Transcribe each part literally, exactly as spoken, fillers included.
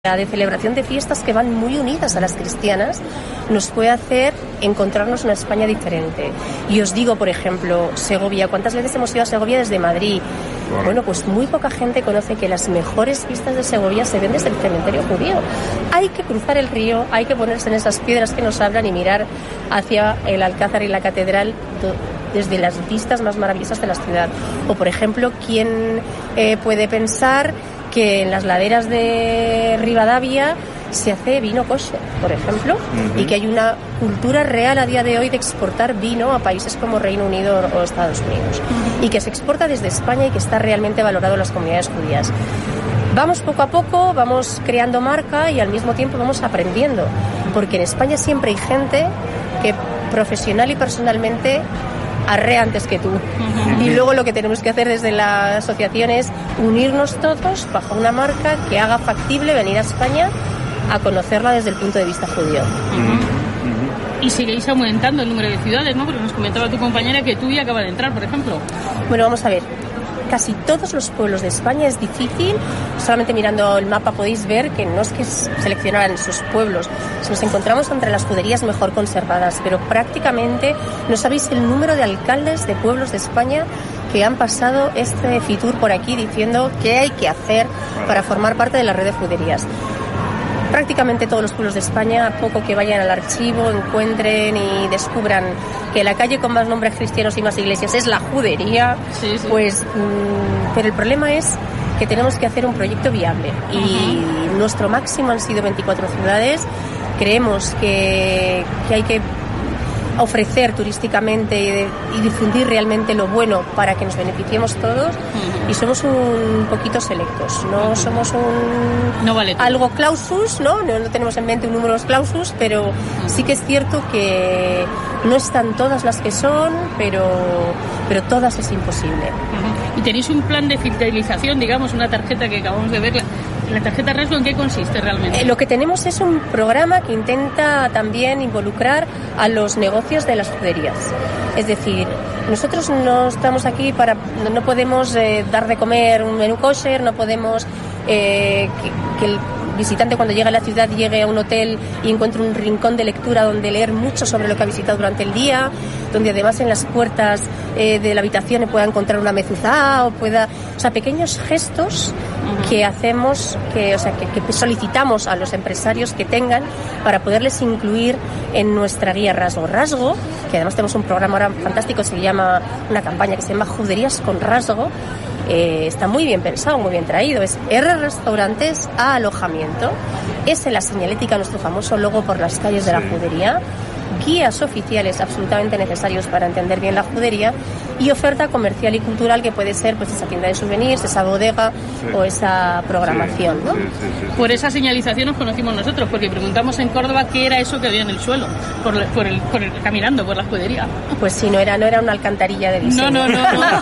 de celebración de fiestas que van muy unidas a las cristianas, nos puede hacer encontrarnos una España diferente. Y os digo, por ejemplo, Segovia. ¿Cuántas veces hemos ido a Segovia desde Madrid? Bueno, bueno pues muy poca gente conoce que las mejores fiestas de Segovia se ven desde el cementerio judío. Hay que cruzar el río, hay que ponerse en esas piedras que nos hablan y mirar hacia el Alcázar y la catedral desde las vistas más maravillosas de la ciudad. O, por ejemplo, ¿quién eh, puede pensar que en las laderas de Rivadavia se hace vino kosher, por ejemplo, uh-huh. y que hay una cultura real a día de hoy de exportar vino a países como Reino Unido o Estados Unidos, uh-huh. y que se exporta desde España y que está realmente valorado en las comunidades judías? Vamos poco a poco, vamos creando marca y al mismo tiempo vamos aprendiendo, porque en España siempre hay gente que profesional y personalmente arrea antes que tú. Uh-huh. Y luego lo que tenemos que hacer desde la asociación es unirnos todos bajo una marca que haga factible venir a España a conocerla desde el punto de vista judío. Uh-huh. Uh-huh. Y seguís aumentando el número de ciudades, ¿no? Porque nos comentaba tu compañera que Tubi acaba de entrar, por ejemplo. Bueno, vamos a ver. Casi todos los pueblos de España es difícil, solamente mirando el mapa podéis ver que no es que seleccionaran sus pueblos, nos encontramos entre las juderías mejor conservadas, pero prácticamente no sabéis el número de alcaldes de pueblos de España que han pasado este Fitur por aquí diciendo qué hay que hacer para formar parte de la red de juderías. Prácticamente todos los pueblos de España, a poco que vayan al archivo, encuentren y descubran que la calle con más nombres cristianos y más iglesias es la judería, sí, sí. pues, mmm, pero el problema es que tenemos que hacer un proyecto viable y uh-huh. nuestro máximo han sido veinticuatro ciudades. Creemos que, que hay que ofrecer turísticamente y, de, y difundir realmente lo bueno para que nos beneficiemos todos uh-huh. y somos un poquito selectos, no uh-huh. somos un no vale algo clausus, ¿no? ¿no? No tenemos en mente un número clausus, pero uh-huh. sí que es cierto que no están todas las que son, pero, pero todas es imposible. Uh-huh. ¿Y tenéis un plan de fidelización, digamos, una tarjeta que acabamos de ver? ¿La tarjeta Rasgo en qué consiste realmente? Eh, lo que tenemos es un programa que intenta también involucrar a los negocios de las juderías. Es decir, nosotros no estamos aquí para... No podemos eh, dar de comer un menú kosher, no podemos eh, que, que el visitante cuando llega a la ciudad llegue a un hotel y encuentre un rincón de lectura donde leer mucho sobre lo que ha visitado durante el día, donde además en las puertas eh, de la habitación pueda encontrar una mezuzá o pueda... O sea, pequeños gestos uh-huh. que hacemos, que, o sea, que, que solicitamos a los empresarios que tengan para poderles incluir en nuestra guía Rasgo. Rasgo, que además tenemos un programa ahora fantástico, se llama, una campaña que se llama Juderías con Rasgo. Eh, está muy bien pensado, muy bien traído. Es R restaurantes a alojamiento. Es en la señalética nuestro famoso logo por las calles de la judería. Guías oficiales absolutamente necesarios para entender bien la judería y oferta comercial y cultural que puede ser pues esa tienda de souvenirs, esa bodega sí. o esa programación, sí, ¿no? Sí, sí, sí, sí. Por esa señalización nos conocimos nosotros, porque preguntamos en Córdoba qué era eso que había en el suelo, por, por, el, por el, caminando por la judería. Pues sí, no era, no era una alcantarilla de diseño. No, no, no. no.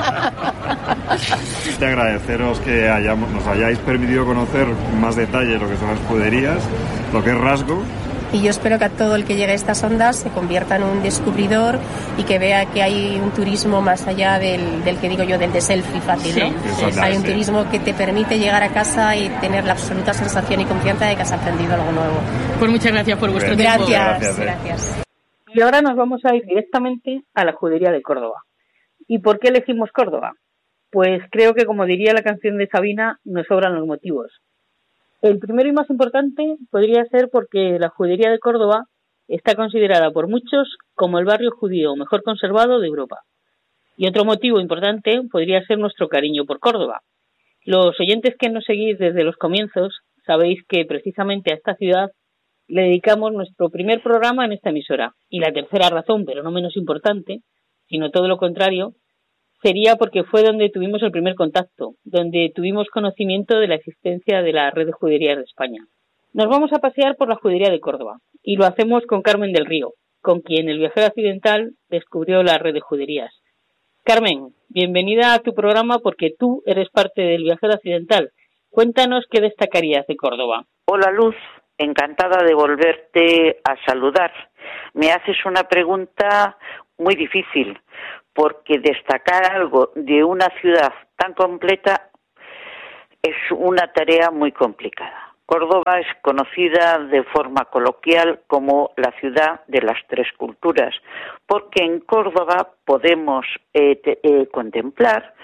Te agradeceros que hayamos, nos hayáis permitido conocer más detalle lo que son las juderías, lo que es Rasgo. Y yo espero que a todo el que llegue a estas ondas se convierta en un descubridor y que vea que hay un turismo más allá del, del que digo yo, del de selfie fácil, sí, ¿no? Sí, sí, hay un sí. turismo que te permite llegar a casa y tener la absoluta sensación y confianza de que has aprendido algo nuevo. Pues muchas gracias por vuestro gracias, tiempo. Gracias, gracias. Y ahora nos vamos a ir directamente a la judería de Córdoba. ¿Y por qué elegimos Córdoba? Pues creo que, como diría la canción de Sabina, nos sobran los motivos. El primero y más importante podría ser porque la judería de Córdoba está considerada por muchos como el barrio judío mejor conservado de Europa. Y otro motivo importante podría ser nuestro cariño por Córdoba. Los oyentes que nos seguís desde los comienzos sabéis que precisamente a esta ciudad le dedicamos nuestro primer programa en esta emisora. Y la tercera razón, pero no menos importante, sino todo lo contrario, sería porque fue donde tuvimos el primer contacto, donde tuvimos conocimiento de la existencia de la red de juderías de España. Nos vamos a pasear por la judería de Córdoba y lo hacemos con Carmen del Río, con quien el viajero accidental descubrió la red de juderías. Carmen, bienvenida a tu programa porque tú eres parte del viajero accidental. Cuéntanos qué destacarías de Córdoba. Hola Luz, encantada de volverte a saludar. Me haces una pregunta muy difícil, porque destacar algo de una ciudad tan completa es una tarea muy complicada. Córdoba es conocida de forma coloquial como la ciudad de las tres culturas, porque en Córdoba podemos eh, te, eh, contemplar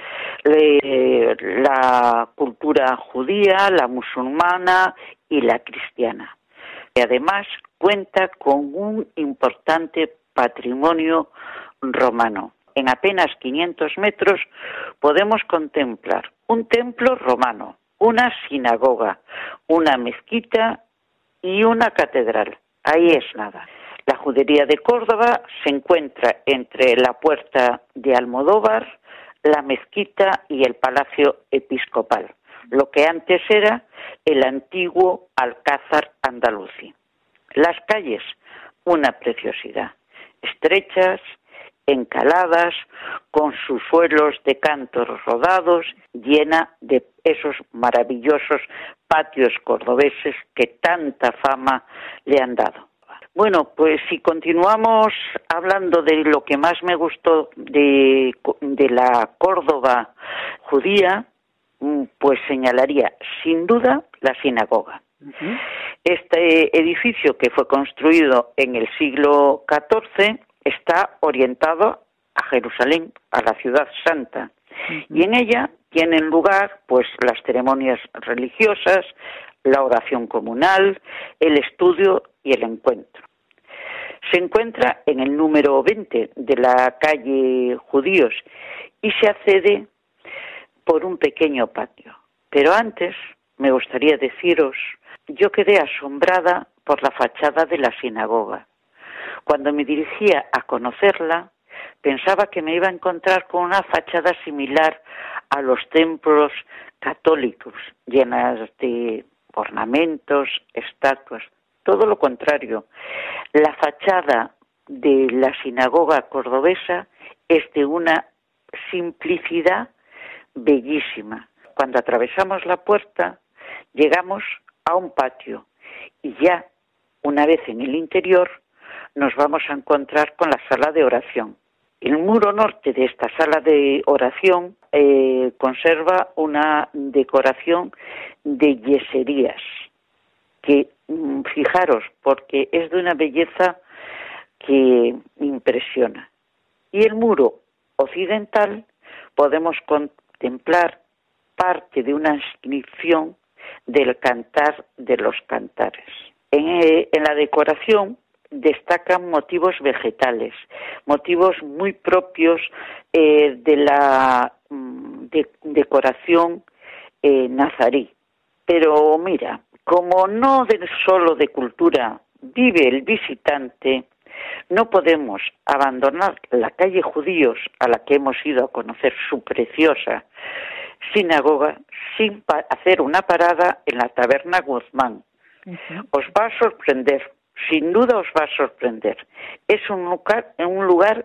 eh, la cultura judía, la musulmana y la cristiana. Y además cuenta con un importante patrimonio romano. En apenas quinientos metros podemos contemplar un templo romano, una sinagoga, una mezquita y una catedral. Ahí es nada. La judería de Córdoba se encuentra entre la Puerta de Almodóvar, la mezquita y el Palacio Episcopal, lo que antes era el antiguo Alcázar andalusí. Las calles, una preciosidad, estrechas, encaladas, con sus suelos de cantos rodados, llena de esos maravillosos patios cordobeses que tanta fama le han dado. Bueno, pues si continuamos hablando de lo que más me gustó de, de la Córdoba judía, pues señalaría sin duda la sinagoga. Uh-huh. Este edificio, que fue construido en el siglo catorce, está orientado a Jerusalén, a la ciudad santa, uh-huh. y en ella tienen lugar pues las ceremonias religiosas, la oración comunal, el estudio y el encuentro. Se encuentra en el número veinte de la calle Judíos y se accede por un pequeño patio. Pero antes me gustaría deciros, yo quedé asombrada por la fachada de la sinagoga. Cuando me dirigía a conocerla, pensaba que me iba a encontrar con una fachada similar a los templos católicos, llenas de ornamentos, estatuas. Todo lo contrario. La fachada de la sinagoga cordobesa es de una simplicidad bellísima. Cuando atravesamos la puerta, llegamos a un patio y ya, una vez en el interior, nos vamos a encontrar con la sala de oración. El muro norte de esta sala de oración eh, conserva una decoración de yeserías, que mm, fijaros, porque es de una belleza que impresiona. Y el muro occidental podemos contemplar parte de una inscripción del Cantar de los Cantares. En, eh, en la decoración destacan motivos vegetales, motivos muy propios eh, de la mm, de, decoración eh, nazarí. Pero mira, como no de, solo de cultura vive el visitante, no podemos abandonar la calle Judíos, a la que hemos ido a conocer su preciosa sinagoga, sin pa- hacer una parada en la taberna Guzmán. Uh-huh. Os va a sorprender, sin duda os va a sorprender. Es un lugar, un lugar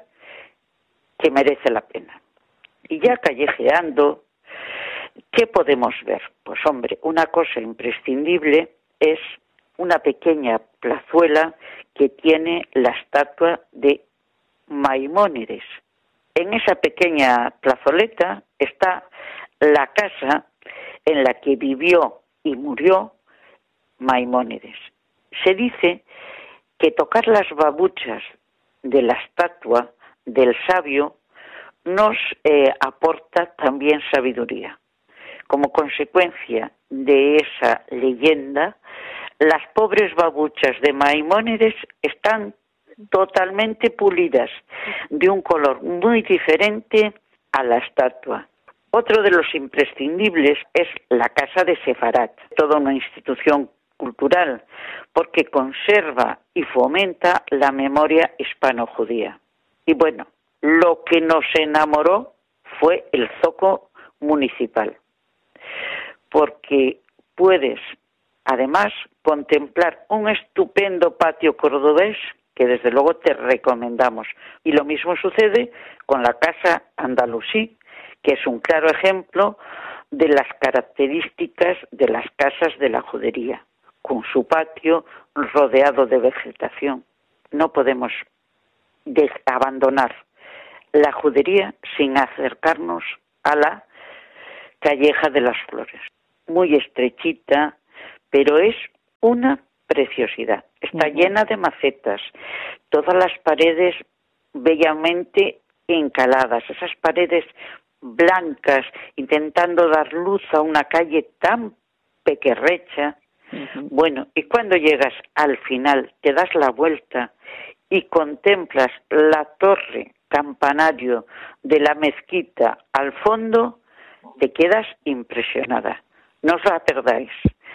que merece la pena. Y ya callejeando, ¿qué podemos ver? Pues hombre, una cosa imprescindible es una pequeña plazuela que tiene la estatua de Maimónides. En esa pequeña plazoleta está la casa en la que vivió y murió Maimónides. Se dice que tocar las babuchas de la estatua del sabio nos eh, aporta también sabiduría. Como consecuencia de esa leyenda, las pobres babuchas de Maimónides están totalmente pulidas, de un color muy diferente a la estatua. Otro de los imprescindibles es la Casa de Sefarat, toda una institución cultural, porque conserva y fomenta la memoria hispano-judía. Y bueno, lo que nos enamoró fue el zoco municipal, porque puedes además contemplar un estupendo patio cordobés que desde luego te recomendamos. Y lo mismo sucede con la Casa Andalusí, que es un claro ejemplo de las características de las casas de la judería, con su patio rodeado de vegetación. No podemos de- abandonar la judería sin acercarnos a la Calleja de las Flores, muy estrechita, pero es una preciosidad. Está uh-huh. llena de macetas, todas las paredes bellamente encaladas, esas paredes blancas, intentando dar luz a una calle tan pequerrecha. Uh-huh. Bueno, y cuando llegas al final, te das la vuelta y contemplas la torre campanario de la mezquita al fondo, te quedas impresionada. No os la perdáis.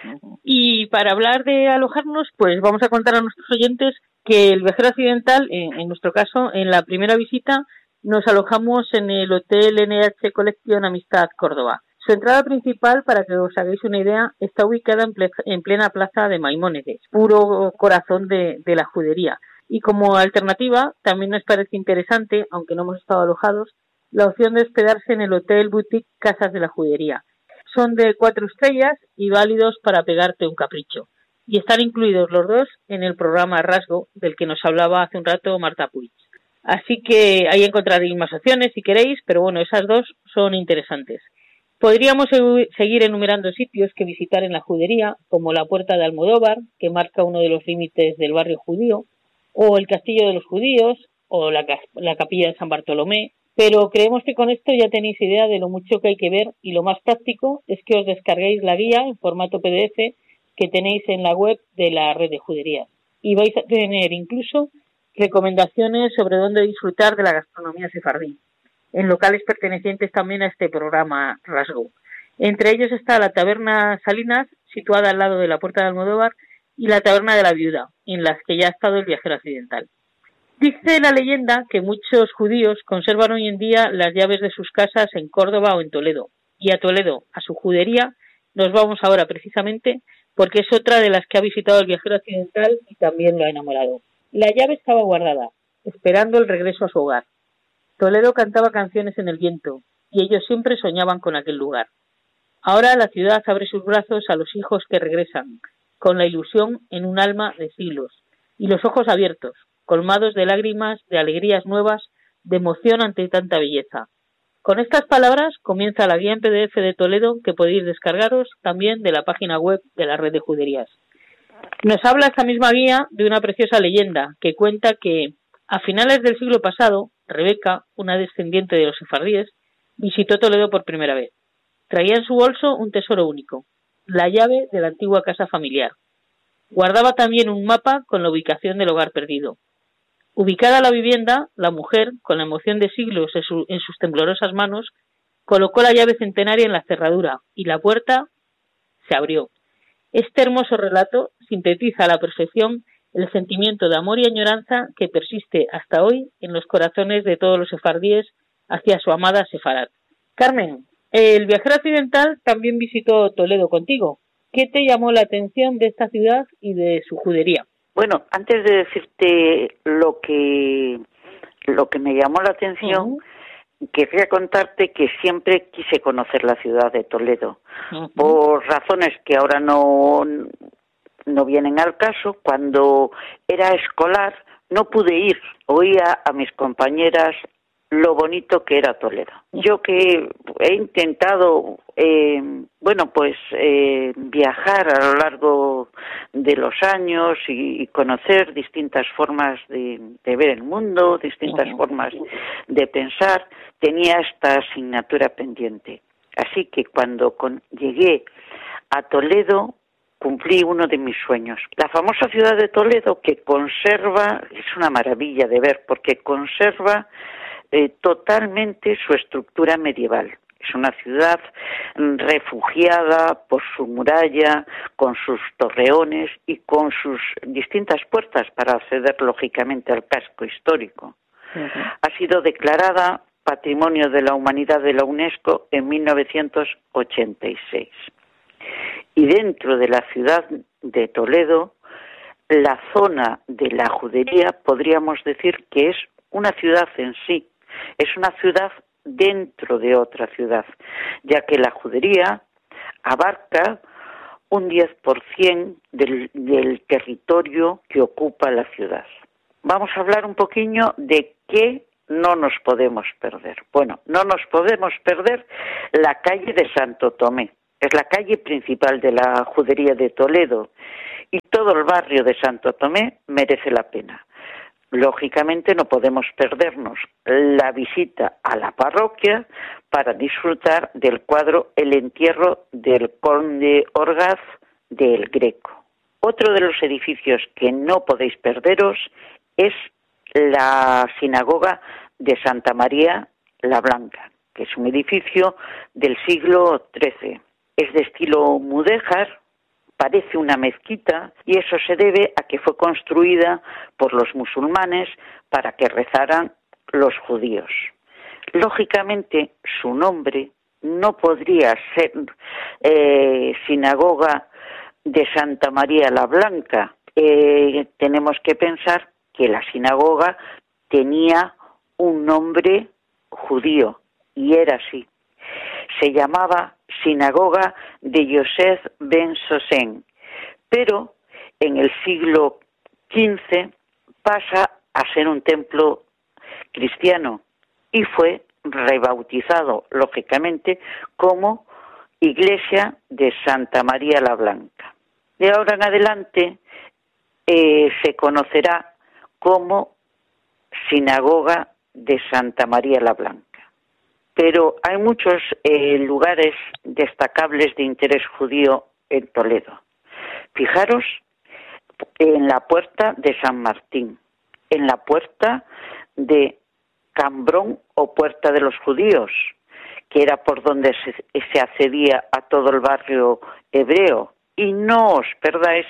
Y para hablar de alojarnos, pues vamos a contar a nuestros oyentes que el viajero occidental, en, en nuestro caso, en la primera visita, nos alojamos en el Hotel N H Collection Amistad Córdoba. Su entrada principal, para que os hagáis una idea, está ubicada en, ple- en plena plaza de Maimónides, puro corazón de, de la judería. Y como alternativa, también nos parece interesante, aunque no hemos estado alojados, la opción de hospedarse en el Hotel Boutique Casas de la Judería. Son de cuatro estrellas y válidos para pegarte un capricho. Y están incluidos los dos en el programa Rasgo, del que nos hablaba hace un rato Marta Puig. Así que ahí encontraréis más opciones si queréis, pero bueno, esas dos son interesantes. Podríamos seguir enumerando sitios que visitar en la judería, como la Puerta de Almodóvar, que marca uno de los límites del barrio judío, o el Castillo de los Judíos, o la, la Capilla de San Bartolomé, pero creemos que con esto ya tenéis idea de lo mucho que hay que ver, y lo más práctico es que os descarguéis la guía en formato P D F que tenéis en la web de la red de juderías. Y vais a tener incluso recomendaciones sobre dónde disfrutar de la gastronomía sefardí, en locales pertenecientes también a este programa Rasgo. Entre ellos está la Taberna Salinas, situada al lado de la Puerta de Almodóvar, y la Taberna de la Viuda, en las que ya ha estado el viajero occidental. Dice la leyenda que muchos judíos conservan hoy en día las llaves de sus casas en Córdoba o en Toledo, y a Toledo, a su judería, nos vamos ahora precisamente porque es otra de las que ha visitado el viajero occidental y también lo ha enamorado. La llave estaba guardada, esperando el regreso a su hogar. Toledo cantaba canciones en el viento, y ellos siempre soñaban con aquel lugar. Ahora la ciudad abre sus brazos a los hijos que regresan, con la ilusión en un alma de siglos, y los ojos abiertos, colmados de lágrimas, de alegrías nuevas, de emoción ante tanta belleza. Con estas palabras comienza la guía en P D F de Toledo que podéis descargaros también de la página web de la red de juderías. Nos habla esta misma guía de una preciosa leyenda que cuenta que a finales del siglo pasado, Rebeca, una descendiente de los sefardíes, visitó Toledo por primera vez. Traía en su bolso un tesoro único, la llave de la antigua casa familiar. Guardaba también un mapa con la ubicación del hogar perdido. Ubicada la vivienda, la mujer, con la emoción de siglos en, su, en sus temblorosas manos, colocó la llave centenaria en la cerradura y la puerta se abrió. Este hermoso relato sintetiza a la perfección el sentimiento de amor y añoranza que persiste hasta hoy en los corazones de todos los sefardíes hacia su amada Sefarat. Carmen, el viajero occidental también visitó Toledo contigo. ¿Qué te llamó la atención de esta ciudad y de su judería? Bueno, antes de decirte lo que lo que me llamó la atención, uh-huh. querría contarte que siempre quise conocer la ciudad de Toledo, uh-huh. por razones que ahora no, no vienen al caso. Cuando era escolar no pude ir, oía a mis compañeras lo bonito que era Toledo. Yo que he intentado, eh, bueno, pues eh, viajar a lo largo de los años y, y conocer distintas formas de, de ver el mundo, distintas formas de pensar, tenía esta asignatura pendiente. Así que cuando con, llegué a Toledo, cumplí uno de mis sueños. La famosa ciudad de Toledo, que conserva, es una maravilla de ver, porque conserva Eh, totalmente su estructura medieval. Es una ciudad refugiada por su muralla, con sus torreones y con sus distintas puertas para acceder lógicamente al casco histórico. Uh-huh. Ha sido declarada Patrimonio de la Humanidad de la UNESCO en mil novecientos ochenta y seis. Y dentro de la ciudad de Toledo, la zona de la judería podríamos decir que es una ciudad en sí. Es una ciudad dentro de otra ciudad, ya que la judería abarca un diez por ciento del, del territorio que ocupa la ciudad. Vamos a hablar un poquillo de qué no nos podemos perder. Bueno, no nos podemos perder la calle de Santo Tomé. es la calle principal de la judería de Toledo y todo el barrio de Santo Tomé merece la pena. Lógicamente no podemos perdernos la visita a la parroquia para disfrutar del cuadro El entierro del conde Orgaz del Greco. Otro de los edificios que no podéis perderos es la sinagoga de Santa María la Blanca, que es un edificio del siglo trece. Es de estilo mudéjar, parece una mezquita y eso se debe a que fue construida por los musulmanes para que rezaran los judíos. Lógicamente, su nombre no podría ser eh, sinagoga de Santa María la Blanca. Eh, tenemos que pensar que la sinagoga tenía un nombre judío y era así. Se llamaba Sinagoga de Yosef ben Sosen, pero en el siglo quince pasa a ser un templo cristiano y fue rebautizado, lógicamente, como Iglesia de Santa María la Blanca. De ahora en adelante eh, se conocerá como Sinagoga de Santa María la Blanca. Pero hay muchos eh, lugares destacables de interés judío en Toledo. Fijaros en la puerta de San Martín, en la puerta de Cambrón o Puerta de los Judíos, que era por donde se, se accedía a todo el barrio hebreo. Y no os perdáis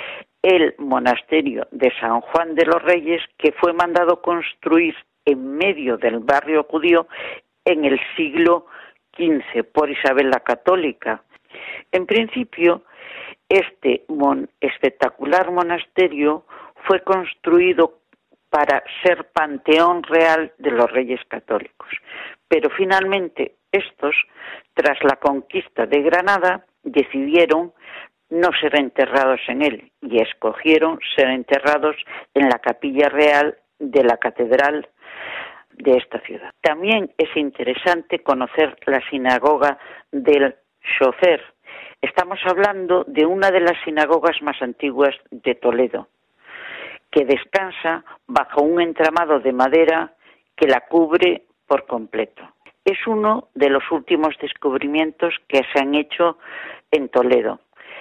el monasterio de San Juan de los Reyes, que fue mandado construir en medio del barrio judío en el siglo quince por Isabel la Católica. En principio, este mon- espectacular monasterio fue construido para ser panteón real de los reyes católicos, pero finalmente estos, tras la conquista de Granada, decidieron no ser enterrados en él y escogieron ser enterrados en la capilla real de la catedral de esta ciudad. También es interesante conocer la sinagoga del Chofer. Estamos hablando de una de las sinagogas más antiguas de Toledo, que descansa bajo un entramado de madera que la cubre por completo. Es uno de los últimos descubrimientos que se han hecho en Toledo.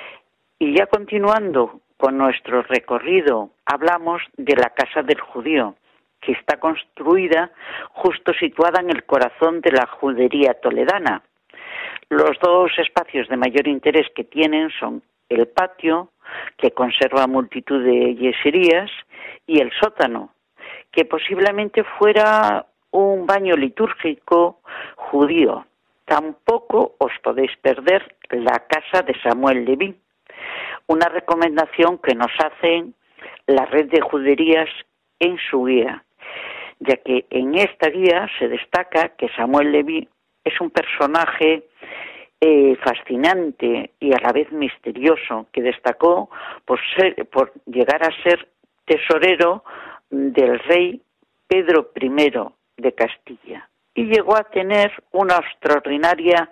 Y ya continuando con nuestro recorrido, hablamos de la Casa del Judío, que está construida justo situada en el corazón de la judería toledana. Los dos espacios de mayor interés que tienen son el patio, que conserva multitud de yeserías, y el sótano, que posiblemente fuera un baño litúrgico judío. Tampoco os podéis perder la casa de Samuel Leví, una recomendación que nos hace la red de juderías en su guía, ya que en esta guía se destaca que Samuel Leví es un personaje eh, fascinante y a la vez misterioso, que destacó por ser, por llegar a ser tesorero del rey Pedro primero de Castilla, y llegó a tener una extraordinaria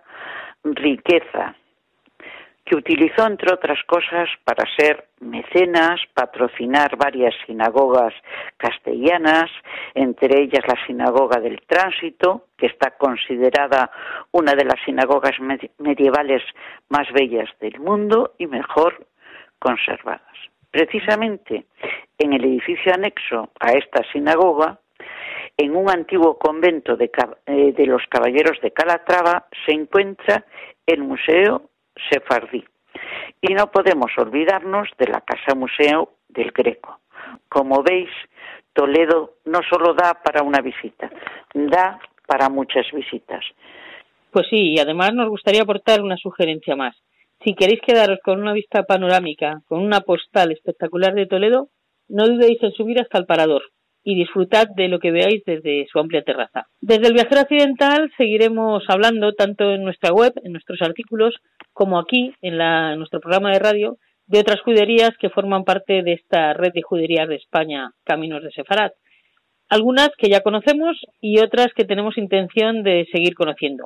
riqueza que utilizó, entre otras cosas, para ser mecenas, patrocinar varias sinagogas castellanas, entre ellas la Sinagoga del Tránsito, que está considerada una de las sinagogas medievales más bellas del mundo y mejor conservadas. Precisamente en el edificio anexo a esta sinagoga, en un antiguo convento de, eh, de los Caballeros de Calatrava, se encuentra el Museo Sefardí. Y no podemos olvidarnos de la Casa Museo del Greco. Como veis, Toledo no solo da para una visita, da para muchas visitas. Pues sí, y además nos gustaría aportar una sugerencia más. Si queréis quedaros con una vista panorámica, con una postal espectacular de Toledo, no dudéis en subir hasta el Parador y disfrutad de lo que veáis desde su amplia terraza. Desde el Viajero Accidental seguiremos hablando tanto en nuestra web, en nuestros artículos, como aquí en, la, en nuestro programa de radio, de otras juderías que forman parte de esta red de juderías de España, Caminos de Sefarat. Algunas que ya conocemos y otras que tenemos intención de seguir conociendo.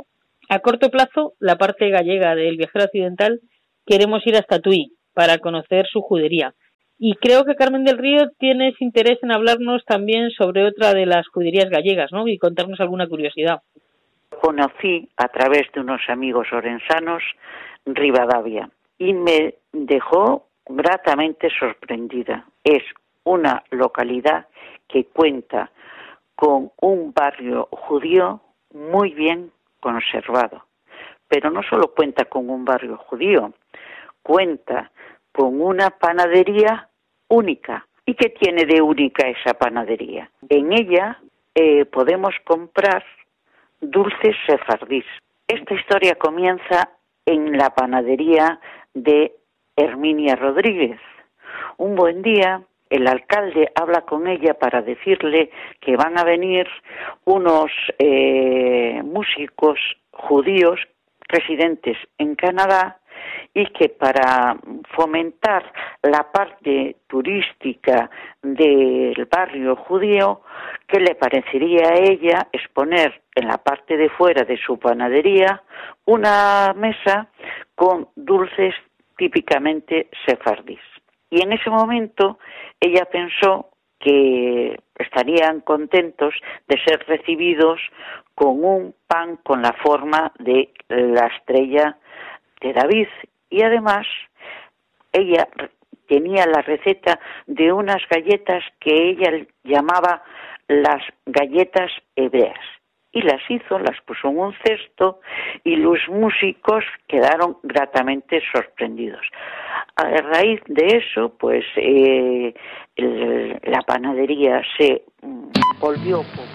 A corto plazo, la parte gallega del Viajero Occidental queremos ir hasta Tui para conocer su judería. Y creo que Carmen del Río tienes interés en hablarnos también sobre otra de las juderías gallegas, ¿no? Y contarnos alguna curiosidad. Conocí a través de unos amigos orensanos Rivadavia y me dejó gratamente sorprendida. Es una localidad que cuenta con un barrio judío muy bien conservado, pero no solo cuenta con un barrio judío, cuenta con una panadería única. ¿Y qué tiene de única esa panadería? En ella eh, podemos comprar dulces sefardís. Esta historia comienza en la panadería de Herminia Rodríguez. Un buen día, el alcalde habla con ella para decirle que van a venir unos eh, músicos judíos residentes en Canadá y que para fomentar la parte turística del barrio judío, ¿qué le parecería a ella exponer en la parte de fuera de su panadería una mesa con dulces típicamente sefardíes? Y en ese momento ella pensó que estarían contentos de ser recibidos con un pan con la forma de la estrella de David. Y además ella tenía la receta de unas galletas que ella llamaba las galletas hebreas. Y las hizo, las puso en un cesto y los músicos quedaron gratamente sorprendidos. A raíz de eso, pues eh, el, la panadería se mm, volvió poco.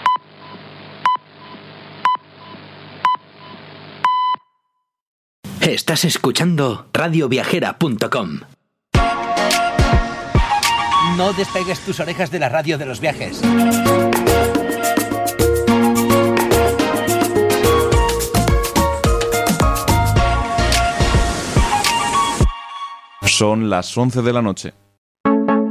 Estás escuchando radio viajera punto com. No despegues tus orejas de la radio de los viajes. Son las once de la noche.